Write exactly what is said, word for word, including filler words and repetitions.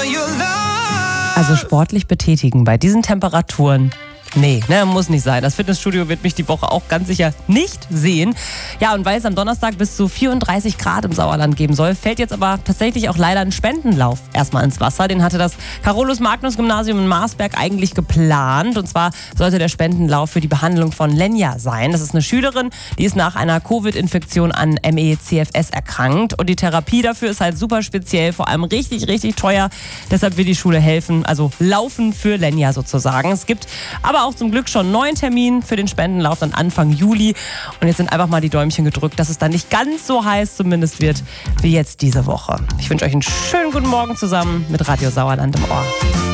Also sportlich betätigen bei diesen Temperaturen. Nee, ne, muss nicht sein. Das Fitnessstudio wird mich die Woche auch ganz sicher nicht sehen. Ja, und weil es am Donnerstag bis zu vierunddreißig Grad im Sauerland geben soll, fällt jetzt aber tatsächlich auch leider ein Spendenlauf erstmal ins Wasser. Den hatte das Carolus-Magnus-Gymnasium in Marsberg eigentlich geplant. Und zwar sollte der Spendenlauf für die Behandlung von Lenja sein. Das ist eine Schülerin, die ist nach einer Covid-Infektion an M E C F S erkrankt. Und die Therapie dafür ist halt super speziell, vor allem richtig, richtig teuer. Deshalb will die Schule helfen, also laufen für Lenja sozusagen. Es gibt aber auch zum Glück schon einen neuen Termin für den Spendenlauf dann Anfang Juli. Und jetzt sind einfach mal die Däumchen gedrückt, dass es dann nicht ganz so heiß zumindest wird wie jetzt diese Woche. Ich wünsche euch einen schönen guten Morgen zusammen mit Radio Sauerland im Ohr.